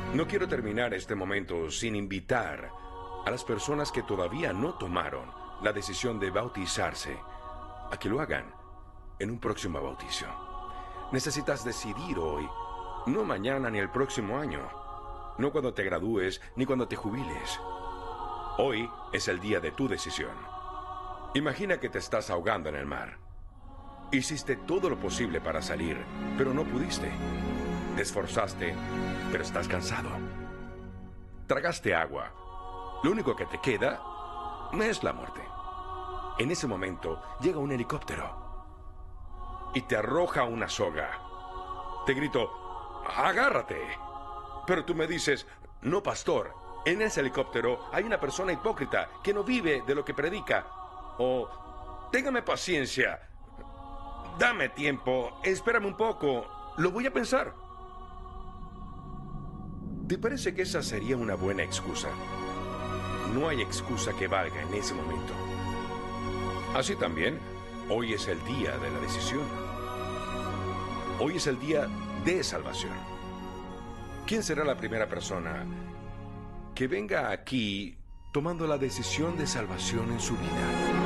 No quiero terminar este momento sin invitar a las personas que todavía no tomaron la decisión de bautizarse a que lo hagan en un próximo bautizo. Necesitas decidir hoy, no mañana ni el próximo año, no cuando te gradúes ni cuando te jubiles. Hoy es el día de tu decisión. Imagina que te estás ahogando en el mar. Hiciste todo lo posible para salir, pero no pudiste. Te esforzaste, pero estás cansado. Tragaste agua. Lo único que te queda es la muerte. En ese momento llega un helicóptero y te arroja una soga. Te grito, agárrate. Pero tú me dices, no, pastor, en ese helicóptero hay una persona hipócrita que no vive de lo que predica. O, téngame paciencia, dame tiempo, espérame un poco, lo voy a pensar. ¿Te parece que esa sería una buena excusa? No hay excusa que valga en ese momento. Así también, hoy es el día de la decisión. Hoy es el día de salvación. ¿Quién será la primera persona que venga aquí tomando la decisión de salvación en su vida?